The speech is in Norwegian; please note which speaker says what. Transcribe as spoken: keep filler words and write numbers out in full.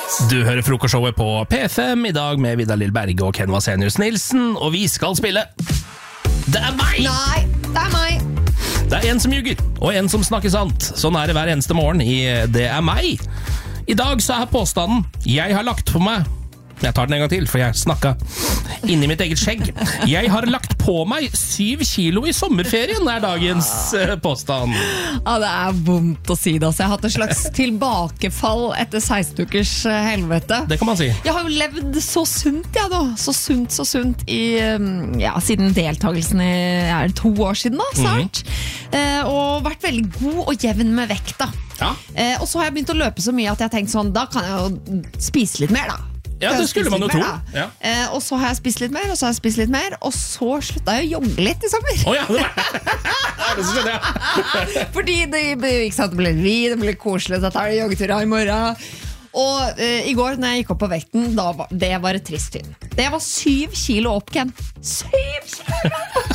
Speaker 1: Du hører frokostshowet på P fem I dag med Vidar Lill Berge og Ken Vasenius Nilsen, og vi skal spille Det er meg!
Speaker 2: Nei, det er meg!
Speaker 1: Det er en som ljuger, og en som snakker sant. Sånn er det hver eneste morgen I Det er meg. I dag så er påstanden Jeg har lagt på meg Jeg tar den en gang til, for jeg snakket inni mitt eget skjegg. Jeg har lagt på meg syv kilo I sommerferien, er dagens uh, påstand.
Speaker 2: Ja, det er vondt å si det. Altså. Jeg har hatt et slags tilbakefall etter seksten ukers uh, helvete.
Speaker 1: Det kan man si.
Speaker 2: Jeg har jo levd så sunt, ja, da. Så sunt, så sunt I, um, ja, siden deltakelsen I ja, to år siden, da, snart. Mm-hmm. Uh, og vært veldig god og jevn med vekta. Ja. Uh, og så har jeg begynt å løpe så mye at jeg har tenkt sånn, da kan jeg jo spise litt mer, da.
Speaker 1: Ja, det skulle man jo tro. Ja.
Speaker 2: Eh, og så har jeg spist litt mer, og så har jeg spist litt mer, og så slutta jeg å jogge litt I sommer.
Speaker 1: Å oh, ja, det var det som skjedde, ja.
Speaker 2: Fordi det, ikke sant, det ble vi, det ble koselig, så tar jeg joggeturer I morgen. Og eh, I går når jeg gikk opp på vekten, da var, det var et trist syn. Det var syv kilo opp, Ken. Syv kilo!